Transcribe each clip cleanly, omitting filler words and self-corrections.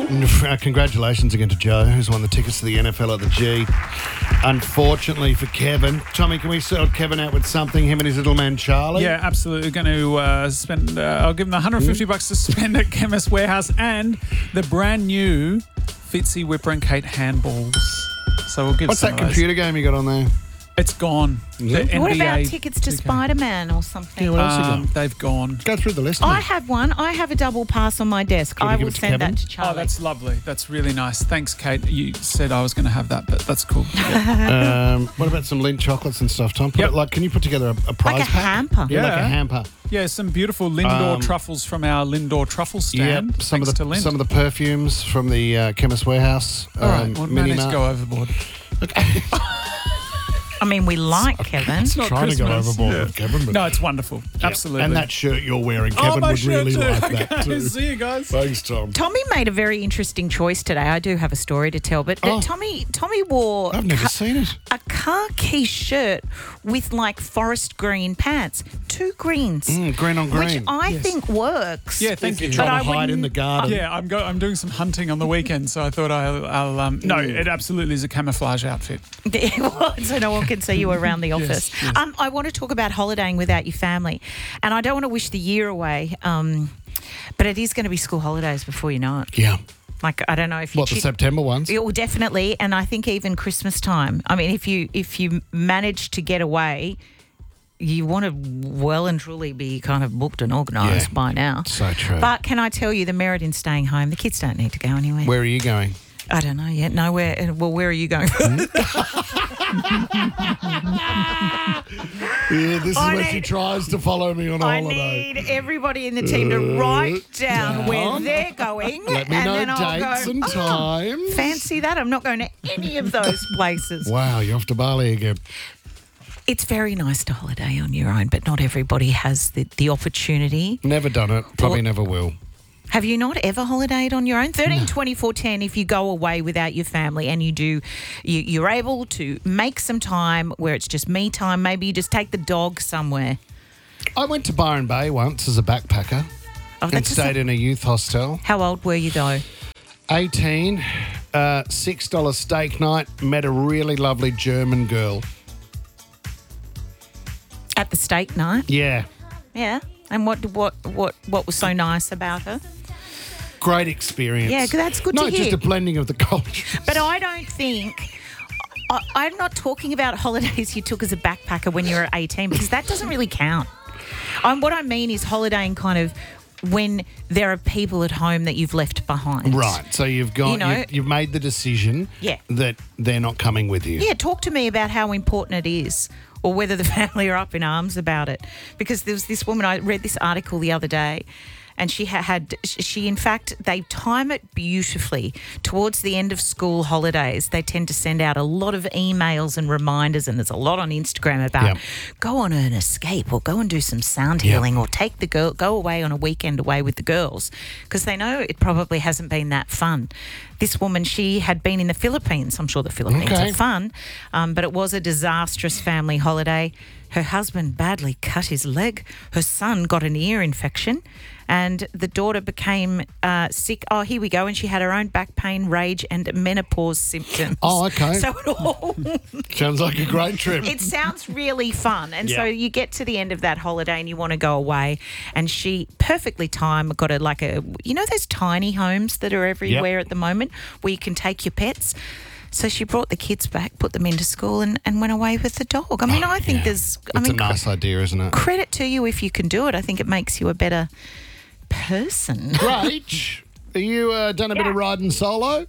Congratulations again to Joe, who's won the tickets to the NFL at the G. Unfortunately for Kevin. Tommy, can we sort Kevin out with something, him and his little man Charlie? Yeah, absolutely. Going to spend, I'll give him the $150 to spend at Chemist Warehouse and the brand new Fitzy Whipper and Kate handballs. So we'll give What's some that of those. computer game you got on there? It's gone. Yeah. The What about NBA tickets to 2K. Spider-Man or something? Yeah, what else you got? They've gone. Go through the list. I mate. have one. I have a double pass on my desk. Can you I give will it to send Kevin? that to Charlie. Oh, that's lovely. That's really nice. Thanks, Kate. You said I was going to have that, but that's cool. Yeah, What about some Lindt chocolates and stuff, Tom? Yep. Can you put together a prize like a pack? hamper. Yeah, like a Yeah. hamper. Yeah, some beautiful Lindor truffles from our Lindor truffle stand. Yep. Some thanks to of Lind. the perfumes from the Chemist Warehouse. All right, well, Mini managed to Mart. go overboard. I mean, we like Kevin. not Trying to go Christmas. overboard Yeah. with Kevin, but No, it's wonderful. Absolutely. And that shirt you're wearing, Kevin my would really shirt too. like that Okay, too. see you guys. Thanks, Tom. Tommy made a very interesting choice today. I do have a story to tell, but Oh. Tommy wore I've never seen it. a khaki shirt with like forest green pants, 2 greens, Green on green. which I think works. Yeah, thank you. Trying But I to hide in the wouldn't- garden. Yeah, I'm doing some hunting on the weekend, so I thought I'll no, it absolutely is a camouflage outfit. So no one can see you around the office. yes. I want to talk about holidaying without your family, and I don't want to wish the year away, but it is going to be school holidays before you know it. Yeah. Like, I don't know if you... What, the September ones? Yeah, well, definitely, and I think even Christmas time. I mean, if you manage to get away, you want to well and truly be kind of booked and organised Yeah. by now. So true. But can I tell you the merit in staying home? The kids don't need to go anywhere. Where are you going? I don't know yet. Nowhere. Well, where are you going? Yeah, this is I where she need- tries to follow me on I holiday. need everybody in the team to write down where they're going. Let me and know then I'll dates go, and "Oh, times. fancy that. I'm not going to any of those places. Wow, you're off to Bali again. It's very nice to holiday on your own, but not everybody has the opportunity. Never done it. Probably never will. Have you not ever holidayed on your own? 13, 24, 10, if you go away without your family and you're able to make some time where it's just me time, maybe you just take the dog somewhere. I went to Byron Bay once as a backpacker Oh, and that's stayed in a youth hostel. How old were you though? 18, $6 steak night, met a really lovely German girl. At the steak night? Yeah, Yeah. And what was so nice about her? great experience. Yeah, 'cause that's good to Not just hear. a blending of the cultures. But I don't think... I'm not talking about holidays you took as a backpacker when you were 18 because that doesn't really count. What I mean is holidaying kind of when there are people at home that you've left behind. Right, so you've gone, You know- you've made the decision Yeah. that they're not coming with you. Yeah, talk to me about how important it is or whether the family are up in arms about it. Because there was this woman, I read this article the other day, and she in fact, they time it beautifully. Towards the end of school holidays, they tend to send out a lot of emails and reminders, and there's a lot on Instagram about go on an escape or go and do some sound healing or take the girl, go away on a weekend away with the girls, because they know it probably hasn't been that fun. This woman, she had been in the Philippines. I'm sure the Philippines Okay. are fun, but it was a disastrous family holiday. Her husband badly cut his leg. Her son got an ear infection. And the daughter became sick. Oh, here we go. And she had her own back pain, rage, and menopause symptoms. Oh, okay. So it all... Sounds like a great trip. It sounds really fun. And so Yeah. you get to the end of that holiday and you want to go away. And she perfectly timed, got you know those tiny homes that are everywhere at the moment where you can take your pets? So she brought the kids back, put them into school and went away with the dog. I mean, I think It's a nice idea, isn't it? credit to you if you can do it. I think it makes you a better person. Rach, are you done a bit of riding solo?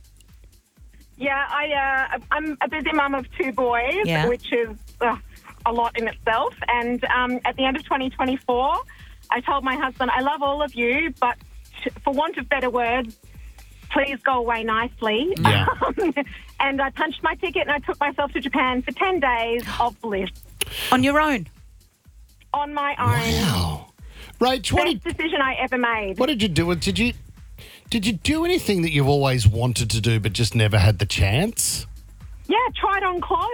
Yeah, I'm a busy mum of 2 boys, Yeah. which is a lot in itself. And at the end of 2024, I told my husband, I love all of you, but for want of better words, please go away nicely. Yeah. And I punched my ticket and I took myself to Japan for 10 days of bliss On your own. on my own. Wow. Rach, Best decision I ever made. what did you do? Did you do anything that you've always wanted to do but just never had the chance? Yeah, tried on clothes.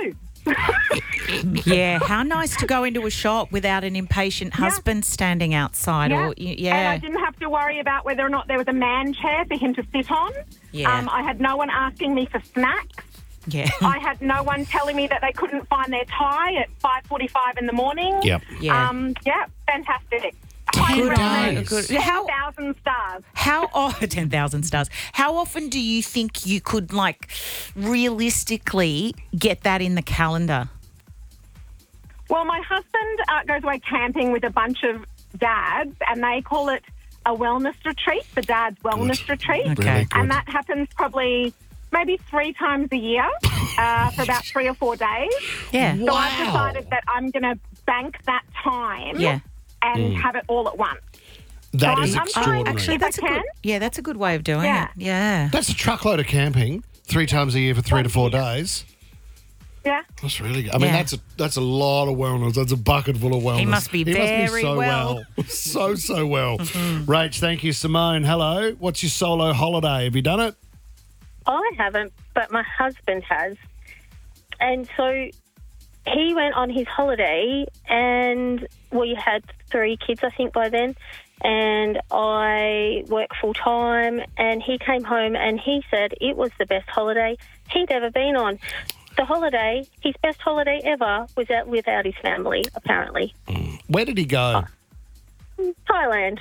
Yeah, how nice to go into a shop without an impatient husband standing outside. Yeah. Or And I didn't have to worry about whether or not there was a man chair for him to sit on. Yeah. I had no one asking me for snacks. Yeah. I had no one telling me that they couldn't find their tie at 5:45 in the morning. Yep. Yeah. Fantastic. Good Highly day. recommend. Good. How 10,000 stars. 10,000 stars. How often do you think you could, like, realistically get that in the calendar? Well, my husband goes away camping with a bunch of dads, and they call it a wellness retreat, the dad's wellness retreat. Okay. Really good. And that happens probably maybe 3 times a year for about 3 or 4 days. Yeah. So I've decided that I'm going to bank that time Yeah. and have it all at once. That So is I'm extraordinary. Actually, If I that's a good. can. Yeah, that's a good way of doing Yeah. it. Yeah. That's a truckload of camping 3 times a year for 3 to 4 days. Yeah. That's really good. I mean, Yeah. that's a lot of wellness. That's a bucket full of wellness. He must be very so well. so well. Rach, thank you. Simone, hello. What's your solo holiday? Have you done it? I haven't, but my husband has. And so he went on his holiday, and we had 3 kids, I think, by then. And I work full time, and he came home and he said it was the best holiday he'd ever been on. The holiday, his best holiday ever, was out without his family, apparently. Where did he go? Thailand.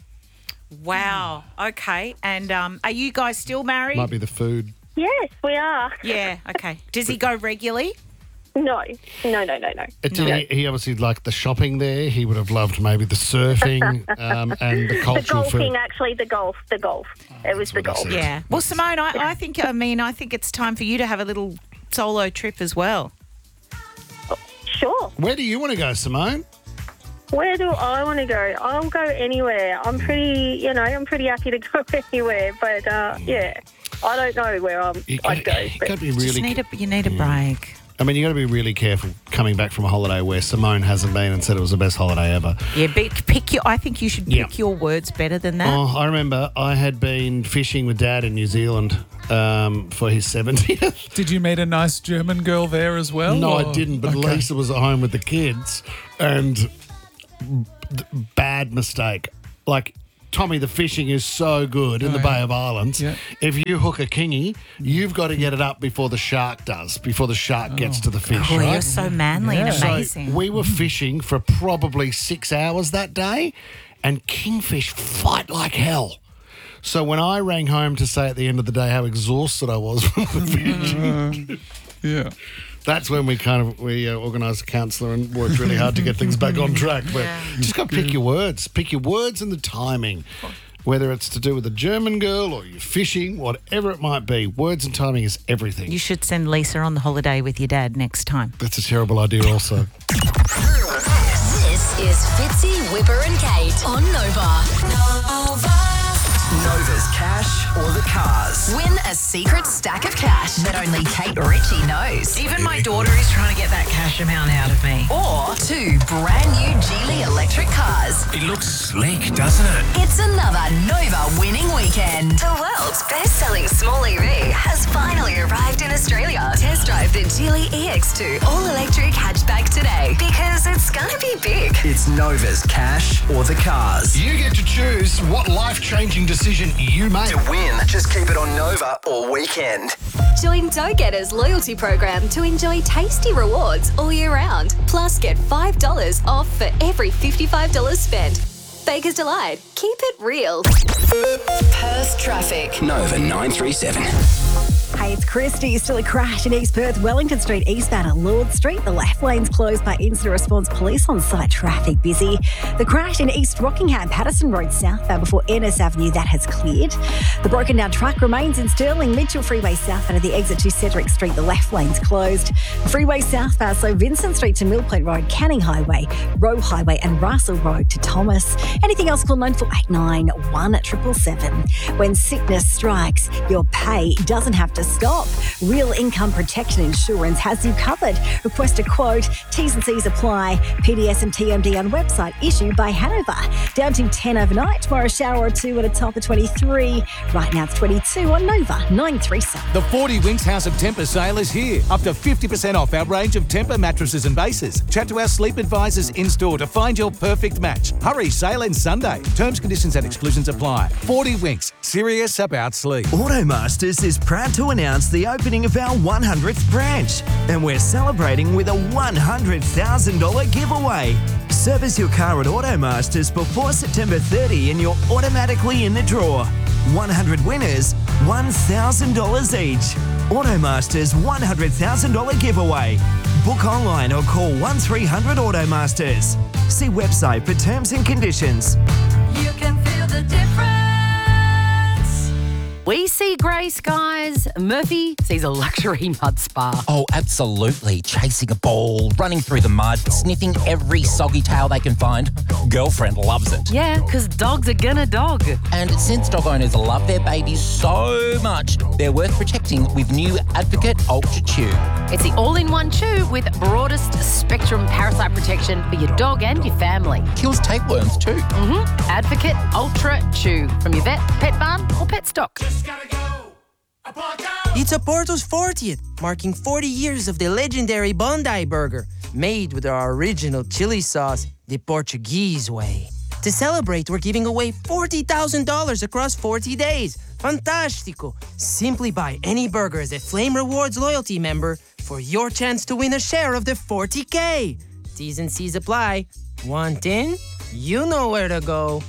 Wow. Okay. And are you guys still married? Might be the food. Yes, we are. Yeah. Okay. Does he go regularly? No. He obviously liked the shopping there. He would have loved maybe the surfing and the The cultural golfing, food. actually, the golf. It was the what I golf. said. Yeah. Well, Simone, I think it's time for you to have a little solo trip as well. Sure. Where do you want to go, Simone? Where do I want to go? I'll go anywhere. I'm pretty happy to go anywhere. But, yeah, I don't know where I'd go. You got to be You really. need a break. I mean, you got to be really careful coming back from a holiday where Simone hasn't been and said it was the best holiday ever. Yeah, I think you should pick your words better than that. Oh, I remember I had been fishing with Dad in New Zealand for his 70th. Did you meet a nice German girl there as well? No, or- I didn't, but Okay. Lisa was at home with the kids and bad mistake. Like, Tommy, the fishing is so good in the Bay of Islands. Yeah. If you hook a kingy, you've got to get it up before the shark does, before the shark gets to the fish, Oh, right? you're so manly and Yeah. amazing. So we were fishing for probably 6 hours that day, and kingfish fight like hell. So when I rang home to say at the end of the day how exhausted I was from the fishing, Yeah. that's when we organised a counsellor and worked really hard to get things back on track. But you just got to pick your words. Pick your words and the timing. Whether it's to do with a German girl or you're fishing, whatever it might be, words and timing is everything. You should send Lisa on the holiday with your dad next time. That's a terrible idea also. This is Fitzy, Whipper and Kate on Nova. Nova's cash or the cars. Win a secret stack of cash that only Kate Ritchie knows. Even my daughter is trying to get that cash amount out of me. Or 2 brand new Geely electric cars. It looks slick, doesn't it? It's another Nova winning weekend. The world's best-selling small EV has finally arrived in Australia. Test drive the Geely EX2 all-electric hatchback today because it's gonna be big. It's Nova's cash or the cars. You get to choose what life-changing decision you make. To win, just keep it on Nova all weekend. Join Dough Getters loyalty program to enjoy tasty rewards all year round. Plus, get $5 off for every $55 spent. Baker's Delight. Keep it real. Perth traffic. Nova 937. Hey, it's Christy. Still a crash in East Perth, Wellington Street, eastbound at Lord Street. The left lane's closed by incident response police on site. Traffic busy. The crash in East Rockingham, Patterson Road southbound before Ennis Avenue, that has cleared. The broken down truck remains in Stirling, Mitchell Freeway southbound at the exit to Cedric Street. The left lane's closed. The freeway southbound, so Vincent Street to Mill Point Road, Canning Highway, Rowe Highway and Russell Road to Thomas. Anything else, call 9489 1777. When sickness strikes, your pay doesn't have to stop. Real Income Protection Insurance has you covered. Request a quote. T's and C's apply. PDS and TMD on website issued by Hanover. Down to 10 overnight. Tomorrow, shower or two at a top of 23. Right now it's 22 on Nova 937. The 40 Winks House of Tempur sale is here. Up to 50% off our range of Tempur mattresses and bases. Chat to our sleep advisors in-store to find your perfect match. Hurry, sale ends Sunday. Terms, conditions and exclusions apply. 40 Winks, serious about sleep. Automasters is proud to announce the opening of our 100th branch, and we're celebrating with a $100,000 giveaway. Service your car at Automasters before September 30 and you're automatically in the draw. 100 winners, $1,000 each. Automasters $100,000 giveaway. Book online or call 1300 Automasters. See website for terms and conditions. You can feel the difference. We see grey skies. Murphy sees a luxury mud spa. Oh, absolutely. Chasing a ball, running through the mud, sniffing every soggy tail they can find. Girlfriend loves it. Yeah, because dogs are gonna dog. And since dog owners love their babies so much, they're worth protecting with new Advocate Ultra Chew. It's the all-in-one chew with broadest spectrum parasite protection for your dog and your family. Kills tapeworms too. Advocate Ultra Chew from your vet, pet barn or pet stock. It's Oporto's 40th, marking 40 years of the legendary Bondi Burger, made with our original chili sauce, the Portuguese way. To celebrate, we're giving away $40,000 across 40 days. Fantastico! Simply buy any burger as a Flame Rewards loyalty member for your chance to win a share of the $40K. T's and C's apply. Want in? You know where to go.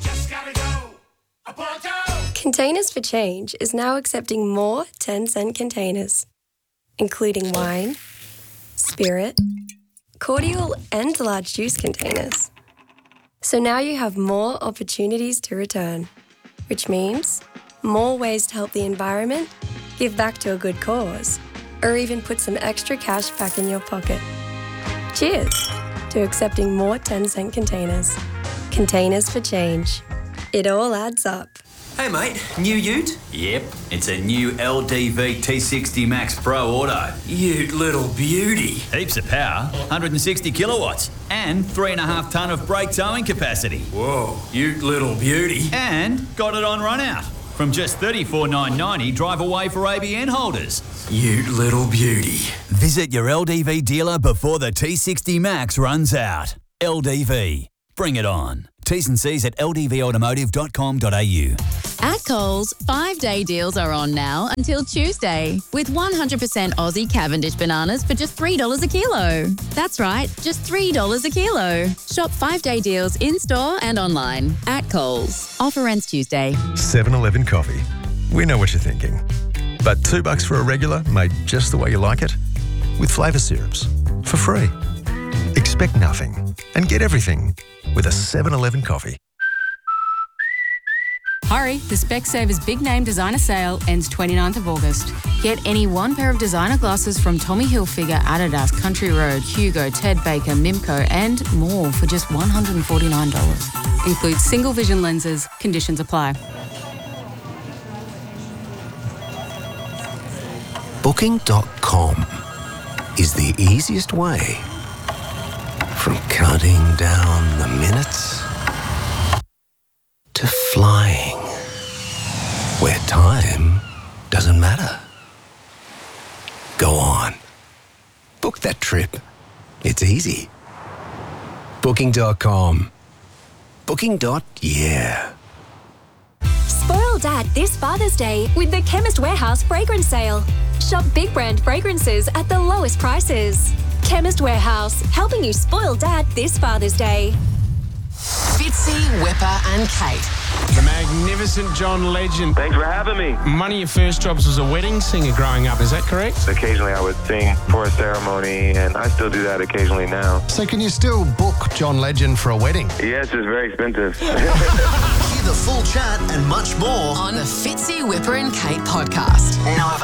Containers for Change is now accepting more 10-cent containers, including wine, spirit, cordial, and large juice containers. So now you have more opportunities to return, which means more ways to help the environment, give back to a good cause, or even put some extra cash back in your pocket. Cheers to accepting more 10-cent containers. Containers for Change. It all adds up. Hey mate, new ute? Yep, it's a new LDV T60 Max Pro Auto. Ute little beauty. Heaps of power, 160 kilowatts, and 3.5 tonne of brake towing capacity. Whoa, ute little beauty. And got it on run out. From just $34,990 drive away for ABN holders. Ute little beauty. Visit your LDV dealer before the T60 Max runs out. LDV. Bring it on. T's and C's at ldvautomotive.com.au. At Coles, 5-day deals are on now until Tuesday with 100% Aussie Cavendish bananas for just $3 a kilo. That's right, just $3 a kilo. Shop 5-day deals in-store and online at Coles. Offer ends Tuesday. 7-Eleven coffee. We know what you're thinking. But $2 for a regular made just the way you like it? With flavour syrups. For free. Expect nothing and get everything with a 7-Eleven coffee. Hurry, the Specsavers Big Name Designer Sale ends 29th of August. Get any one pair of designer glasses from Tommy Hilfiger, Adidas, Country Road, Hugo, Ted Baker, Mimco and more for just $149. Includes single vision lenses. Conditions apply. Booking.com is the easiest way from counting down the minutes to flying where time doesn't matter. Go on. Book that trip. It's easy. Booking.com. Booking.yeah. Spoil Dad this Father's Day with the Chemist Warehouse fragrance sale. Shop big brand fragrances at the lowest prices. Chemist Warehouse, helping you spoil Dad this Father's Day. Fitzy, Whipper and Kate. The magnificent John Legend. Thanks for having me. One of your first jobs was a wedding singer growing up, is that correct? Occasionally I would sing for a ceremony, and I still do that occasionally now. So can you still book John Legend for a wedding? Yeah, it's just very expensive. Hear the full chat and much more on the Fitzy, Whipper and Kate podcast.